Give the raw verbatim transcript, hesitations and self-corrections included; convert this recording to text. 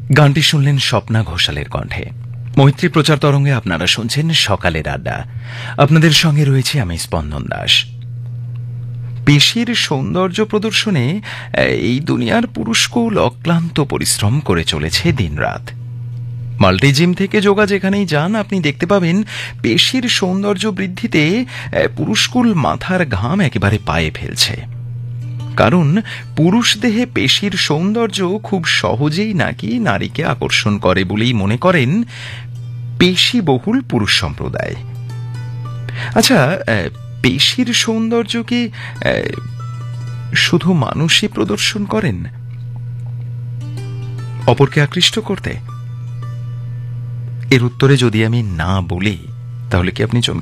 গানটি শুনলেন স্বপ্না ঘোষালের কণ্ঠে। মৈত্রী প্রচার তরঙ্গে আপনারা শুনছেন সকালের আড্ডা। আপনাদের সঙ্গে রয়েছে আমি স্পন্দন দাস। পেশির সৌন্দর্য প্রদর্শনে এই দুনিয়ার পুরুষকুল অক্লান্ত পরিশ্রম করে চলেছে দিনরাত। মাল্টিজিম থেকে যোগা যেখানেই যান আপনি দেখতে পাবেন পেশির সৌন্দর্য বৃদ্ধিতে পুরুষকুল মাথার ঘাম একেবারে পায়ে ফেলছে। কারণ পুরুষ দেহে পেশির সৌন্দর্য খুব সহজেই নাকি নারীকে আকর্ষণ করে বলেই মনে করেন পেশিবহুল পুরুষ সম্প্রদায়। আচ্ছা, পেশির সৌন্দর্য কি শুধু মানুষই প্রদর্শন করেন অপরকে আকৃষ্ট করতে? এর উত্তরে যদি আমি না বলি তাহলে কি আপনি চমকে